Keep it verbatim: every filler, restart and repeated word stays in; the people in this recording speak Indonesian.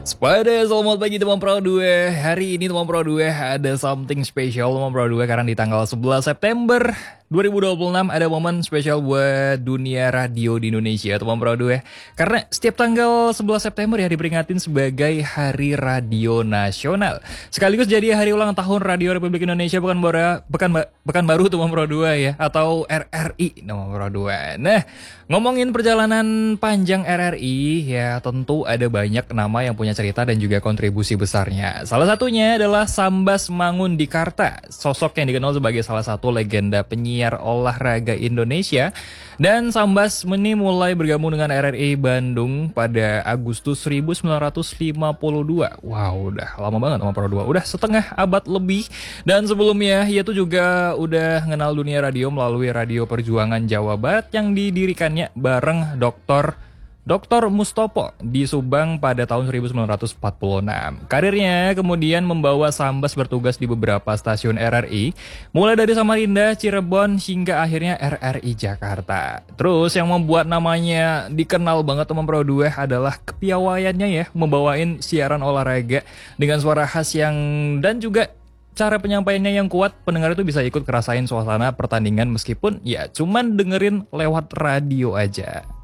Pada selamat pagi teman Pro dua. Hari ini teman Pro dua ada something special teman Pro dua karena di tanggal sebelas September dua ribu dua puluh enam ada momen spesial buat dunia radio di Indonesia teman Pro dua. Karena setiap tanggal sebelas September ya diperingatin sebagai Hari Radio Nasional. Sekaligus jadi hari ulang tahun Radio Republik Indonesia Pekanbaru Pekan Pekanbaru teman Pro dua ya, atau R R I teman Pro dua. Nah, ngomongin perjalanan panjang R R I ya tentu ada banyak nama yang punya cerita dan juga kontribusi besarnya. Salah satunya adalah Sambas Mangundikarta, sosok yang dikenal sebagai salah satu legenda penyiar olahraga Indonesia. Dan Sambas ini mulai bergabung dengan R R I Bandung pada Agustus seribu sembilan ratus lima puluh dua. Wow, udah lama banget sama Pro dua, udah setengah abad lebih. Dan sebelumnya ia tuh juga udah kenal dunia radio melalui Radio Perjuangan Jawa Barat yang didirikannya bareng Doktor Doktor Mustopo di Subang pada tahun seribu sembilan ratus empat puluh enam. Karirnya kemudian membawa Sambas bertugas di beberapa stasiun R R I, mulai dari Samarinda, Cirebon, hingga akhirnya R R I Jakarta. Terus yang membuat namanya dikenal banget teman Pro dua adalah kepiawaiannya ya, membawain siaran olahraga dengan suara khas yang dan juga cara penyampaiannya yang kuat. Pendengar itu bisa ikut ngerasain suasana pertandingan meskipun ya cuman dengerin lewat radio aja.